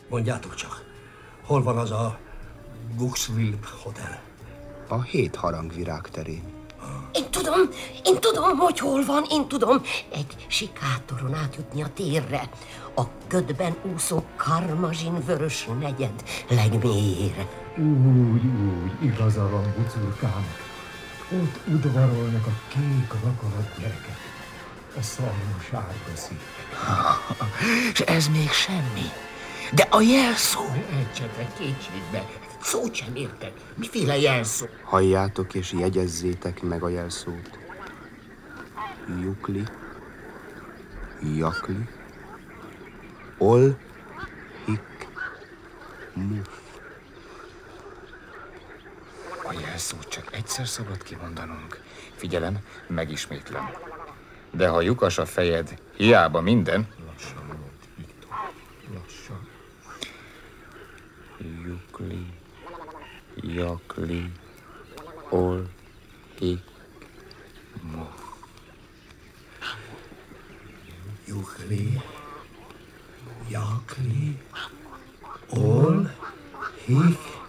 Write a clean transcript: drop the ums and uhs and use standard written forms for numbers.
Mondjátok csak, hol van az a Buxville Hotel? A 7 harangvirág terén. Én tudom, hogy hol van, én tudom. Egy sikátoron átjutni a térre. A ködben úszó Karmazsin vörös negyed legmélyére. Úgy, igaza van, bucurkám. Ott udvarolnak a kék rakarat gyerekek. A szalmosárga szík. És ez még semmi. De a jelszó... Ejtsetek kétségbe. Szót sem értek. Miféle jelszó? Halljátok és jegyezzétek meg a jelszót. Jukli, Jakli, Ol, Hik, Muf. A jelszót csak egyszer szabad kimondanunk. Figyelem, megismétlem. De ha lyukas a fejed, hiába minden. Lassan mondd, Viktor. Lassan. Jukli, Jakli, Ol, Hik, Muf. Jukli, Jakli, Ol, Hik,